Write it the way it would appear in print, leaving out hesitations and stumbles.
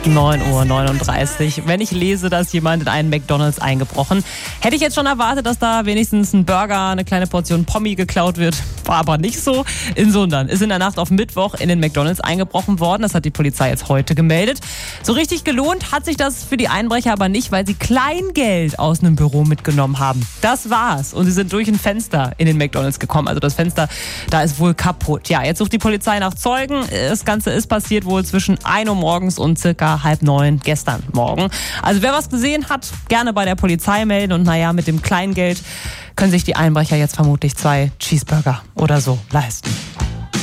9:39 Uhr. Wenn ich lese, dass jemand in einen McDonald's eingebrochen, hätte ich jetzt schon erwartet, dass da wenigstens ein Burger, eine kleine Portion Pommes geklaut wird. War aber nicht so. In Sundern ist in der Nacht auf Mittwoch in den McDonald's eingebrochen worden. Das hat die Polizei jetzt heute gemeldet. So richtig gelohnt hat sich das für die Einbrecher aber nicht, weil sie Kleingeld aus einem Büro mitgenommen haben. Das war's. Und sie sind durch ein Fenster in den McDonald's gekommen. Also das Fenster, da ist wohl kaputt. Ja, jetzt sucht die Polizei nach Zeugen. Das Ganze ist passiert wohl zwischen 1 Uhr morgens und circa 8:30 gestern Morgen. Also wer was gesehen hat, gerne bei der Polizei melden. Und naja, mit dem Kleingeld können sich die Einbrecher jetzt vermutlich 2 Cheeseburger oder so leisten.